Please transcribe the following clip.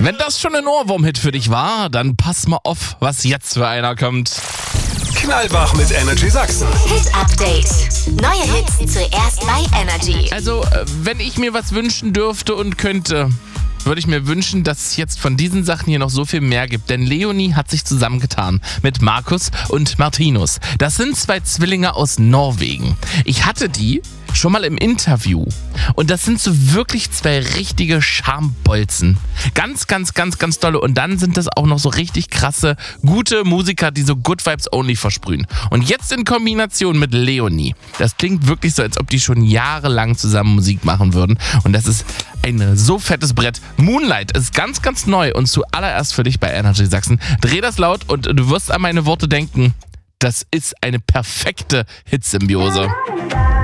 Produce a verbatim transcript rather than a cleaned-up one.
Wenn das schon ein Ohrwurm-Hit für dich war, dann pass mal auf, was jetzt für einer kommt. Knallwach mit Energy Sachsen. Hit Update. Neue Hits zuerst bei Energy. Also, äh, wenn ich mir was wünschen dürfte und könnte, würde ich mir wünschen, dass es jetzt von diesen Sachen hier noch so viel mehr gibt. Denn Leonie hat sich zusammengetan mit Markus und Martinus. Das sind zwei Zwillinge aus Norwegen. Ich hatte die schon mal im Interview. Und das sind so wirklich zwei richtige Schambolzen. Ganz, ganz, ganz, ganz tolle. Und dann sind das auch noch so richtig krasse, gute Musiker, die so Good Vibes Only versprühen. Und jetzt in Kombination mit Leonie. Das klingt wirklich so, als ob die schon jahrelang zusammen Musik machen würden. Und das ist ein so fettes Brett. Moonlight ist ganz, ganz neu und zuallererst für dich bei Energy Sachsen. Dreh das laut und du wirst an meine Worte denken. Das ist eine perfekte Hitsymbiose.